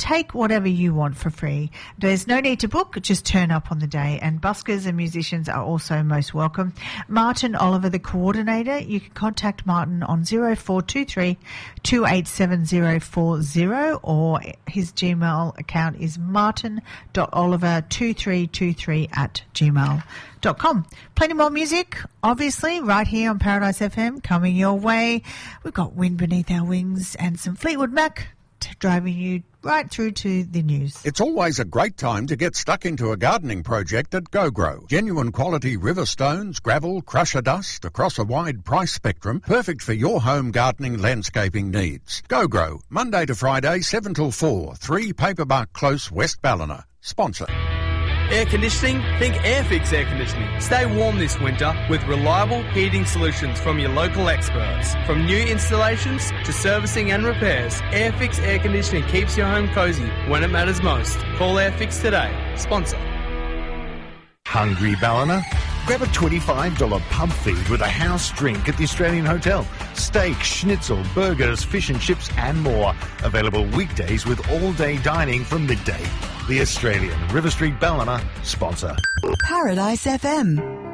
take whatever you want for free. There's no need to book, just turn up on the day. And buskers and musicians are also most welcome. Martin Oliver, the coordinator, you can contact Martin on 0423 287040 or his Gmail account is martin.oliver2323@gmail.com. Plenty more music, obviously, right here on Paradise FM coming your way. We've got Wind Beneath Our Wings and some Fleetwood Mac driving you right through to the news. It's always a great time to get stuck into a gardening project at GoGrow. Genuine quality river stones, gravel, crusher dust across a wide price spectrum, perfect for your home gardening landscaping needs. GoGrow, Monday to Friday, 7 till 4, 3 Paperbark Close, West Ballina. Sponsor. Air conditioning? Think Airfix Air Conditioning. Stay warm this winter with reliable heating solutions from your local experts. From new installations to servicing and repairs, Airfix Air Conditioning keeps your home cosy when it matters most. Call Airfix today. Sponsor. Hungry, Ballina? Grab a $25 pub feed with a house drink at the Australian Hotel. Steak, schnitzel, burgers, fish and chips and more. Available weekdays with all-day dining from midday. The Australian, River Street, Ballina, sponsor. Paradise FM.